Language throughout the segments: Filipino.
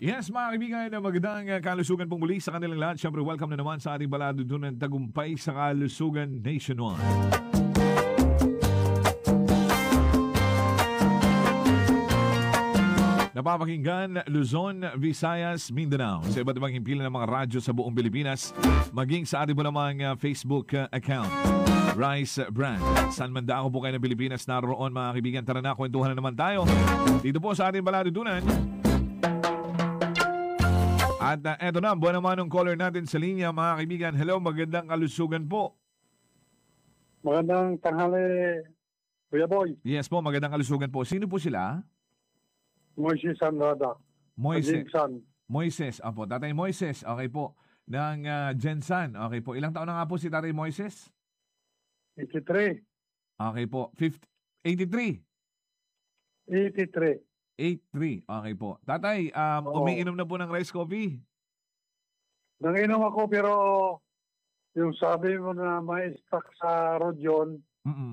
Yes, mga kaibigan, magandang kalusugan pong muli sa kanilang lahat. Siyempre, welcome na naman sa ating balado doon ng tagumpay sa kalusugan nationwide. Napapakinggan Luzon, Visayas, Mindanao sa iba't ibang himpilan ng mga radyo sa buong Pilipinas, maging sa ating po namang Facebook account, Rice Brand. San man daako po kayo ng Pilipinas naroon, mga kaibigan, tara na, kwentuhan na naman tayo dito po sa ating baladudunan. At eto na, buwan naman ng caller natin sa linya, mga kaibigan. Hello, magandang kalusugan po. Magandang tanghali, Kuya Boy. Yes po, magandang kalusugan po. Sino po sila? Moises Andrada. Moises, apo. Tatay Moises, okay po. Ng Gensan, okay po. Ilang taon na nga po si Tatay Moises? 83. Okay po. 83? 83. 83, okay po. Tatay, umiinom na po ng rice coffee? Nanginom ako pero yung sabi mo na may stock sa Rodion,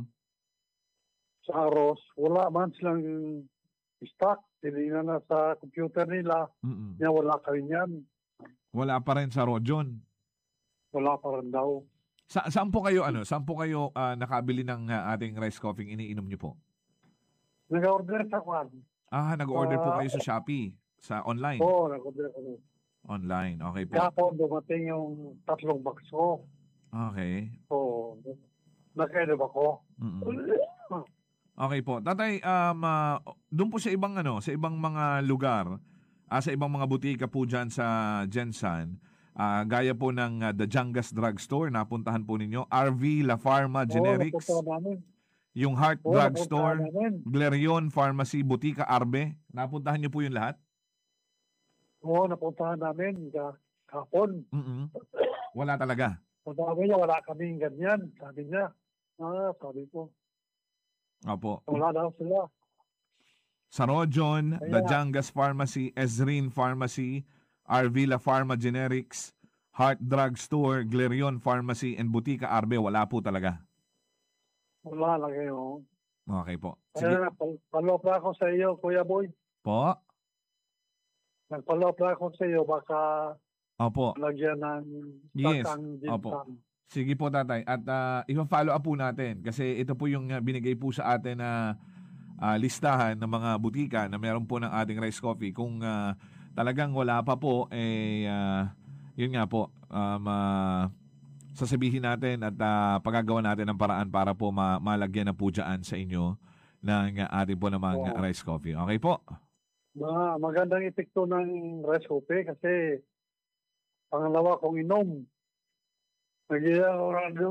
sa Aros, wala man silang stock. Tinignan na sa computer nila, niya wala ka rin yan. Wala pa rin sa Rodion? Wala pa rin daw. Saan po kayo, nakabili ng ating rice coffee iniinom niyo po? Nag-order sa kwan. Nag-order po kayo sa Shopee, sa online? Oo, nag-order ako. Online, okay po. Kapon dumating yung 3 box ko. Okay. Oo, nag-edib ako. Okay po. Tatay, doon po sa ibang sa ibang mga lugar, sa ibang mga butika po dyan sa Gensan, gaya po ng The Jangas Drugstore, napuntahan po ninyo, RV La Pharma Generics. Oo, napuntahan namin. Yung Heart Drugstore, Glerion Pharmacy, Butika Arbe, napuntahan niyo po yung lahat? Oo, napuntahan namin kahapon. Wala talaga? Sabi niya, wala kaming ganyan. Sabi niya, sabi ko. Opo. Wala daw sila. Sa Rodion, The Jangas Pharmacy, Ezrin Pharmacy, RV La Pharma Generics, Heart Drugstore, Glerion Pharmacy, and Butika Arbe, wala po talaga? Wala lang kayo. Okay po. Sige. Nagpalop na ako sa iyo, Kuya Boy. Po? Nagpalop na ako sa iyo, baka opo. lagyan ng takang ginsan. Opo. Sige po, tatay. At i-follow up po natin kasi ito po yung binigay po sa atin na listahan ng mga butika na meron po ng ating rice coffee. Kung talagang wala pa po, yun nga po, sasabihin natin at pagagawa natin ng paraan para po malagyan na po dyan sa inyo ng ating po namang rice coffee. Okay po? Magandang epekto ng rice coffee kasi pangalawa kong inom. Nag-iarado.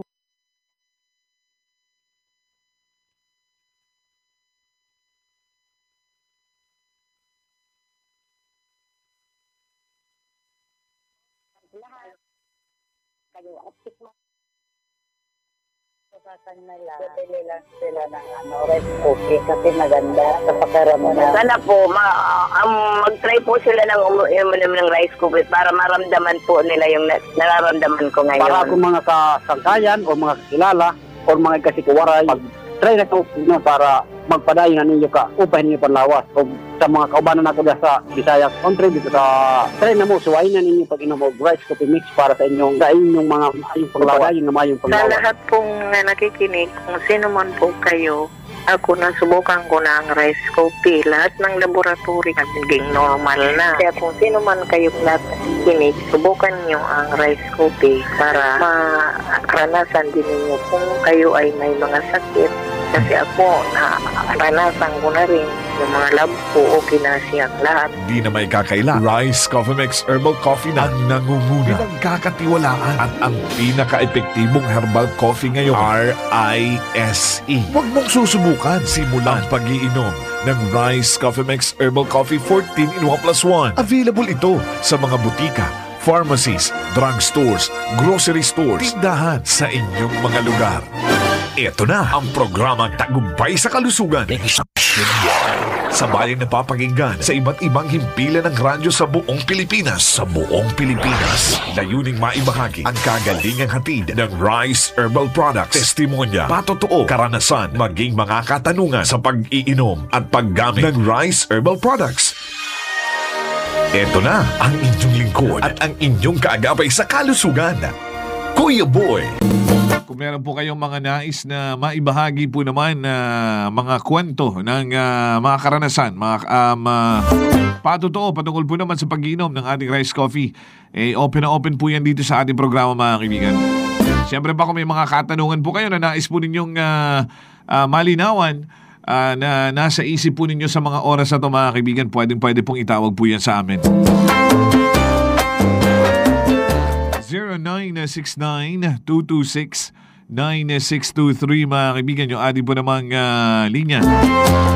Kayo optik mo. Bili lang sila ng rice coffee kasi maganda sa pakaramdam. Sana po, mag-try po sila ng uminom ng rice coffee para maramdaman po nila yung nararamdaman ko ngayon. Para kung mga kasangkayan o mga kakilala o mga kasikuwaray, mag-try na ito para magpadayon na ninyo ka upahin ninyo panlawas. O sa mga kaubanan ako sa Visayas country, dito sa try na mo, suwain na ninyo pag inom og rice coffee mix para sa inyong mga panglawas, yung mayong panglawas. Sa lahat pong nakikinig, kung sino man po kayo, ako nasubukan ko na ang rice coffee. Lahat ng laboratory naging normal na. Kaya kung sino man kayo nakikinig, subukan nyo ang rice coffee para maranasan din ninyo kung kayo ay may mga sakit. Kasi ako, naranasan ko na rin yung mga lab ko, okay na siyang lahat. Di na may kakaila. Rice Coffee Mix Herbal Coffee na ang nangunguna, pinagkakatiwalaan at ang pinaka-epektibong herbal coffee ngayon, RISE. Huwag mong susubukan simulang pag-iinom ng Rice Coffee Mix Herbal Coffee 14 in 1+1. Available ito sa mga butika, pharmacies, drugstores, grocery stores, tindahan sa inyong mga lugar. Ito na ang programang Tagumpay sa Kalusugan. Sa bayang napapakinggan sa iba't ibang himpilan ng radyo sa buong Pilipinas. Layuning maibahagi ang kagalingang hatid ng Rice Herbal Products. Testimonya, patotoo, karanasan, maging mga katanungan sa pag-iinom at paggamit ng Rice Herbal Products. Eto na ang inyong lingkod at ang inyong kaagapay sa kalusugan, Kuya Boy. Kung meron po kayong mga nais na maibahagi po naman na mga kwento ng mga karanasan, mga patotoo, patungkol po naman sa pag-inom ng ating rice coffee, open na open po yan dito sa ating programa, mga kaibigan. Siyempre pa kung may mga katanungan po kayo na nais po ninyong malinawan, na nasa isip po ninyo sa mga oras na ito, mga kaibigan, pwede pong itawag po yan sa amin. 0969-226-9623, mga kaibigan, yung ating po namang linya.